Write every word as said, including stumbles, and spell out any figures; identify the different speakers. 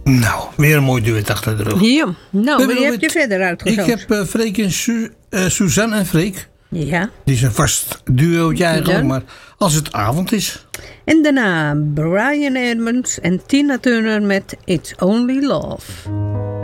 Speaker 1: Nou, weer een mooi duet achter de rug.
Speaker 2: Ja, nou, wie heb
Speaker 1: het,
Speaker 2: je verder uitgezocht?
Speaker 1: Ik heb uh, Freek en Su, uh, Suzanne en Freek.
Speaker 2: Ja.
Speaker 1: Die is een vast duootje eigenlijk, maar als het avond is.
Speaker 2: En daarna Brian Edmonds en Tina Turner met It's Only Love.